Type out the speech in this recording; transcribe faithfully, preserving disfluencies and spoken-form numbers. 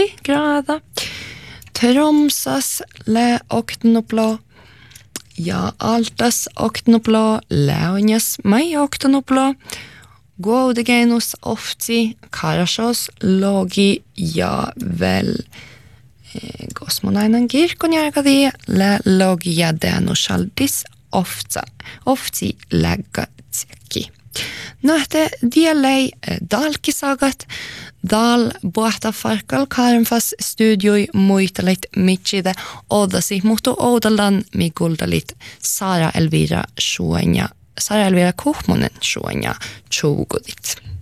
grada. Tromsas le octonoplo. Ja altas octonoplo. Leonias mai octonoplo. Guodegenus ofti. Karashos logi ja vel. Gosmonainan kirkonjärkadi le logia denusaldis ofta. Ofti läggatsekki. Nähte dielei dalkisagat dal buahta farkal karmfas studioi muitalit mitchide odasi muhtu oudalan miguldalit Sara Elvira Shuenya Sara Elvira Kuhmonen Shuenya chugudit.